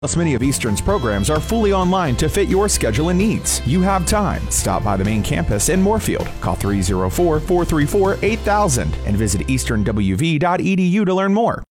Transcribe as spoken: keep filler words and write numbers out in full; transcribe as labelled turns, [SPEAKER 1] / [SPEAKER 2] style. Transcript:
[SPEAKER 1] Plus, many of Eastern's programs are fully online to fit your schedule and needs. You have time. Stop by the main campus in Moorfield. Call three oh four, four three four, eight thousand and visit eastern w v dot e d u to learn more.